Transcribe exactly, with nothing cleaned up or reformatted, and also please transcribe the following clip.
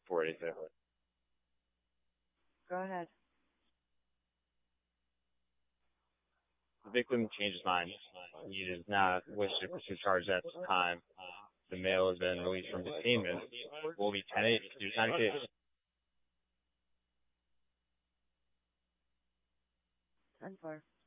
four eighty-two. Go ahead. The victim changed his mind. He does not wish to pursue charges at this time. The male has been released from detainment. Will be ten eight. Do not case. ten four.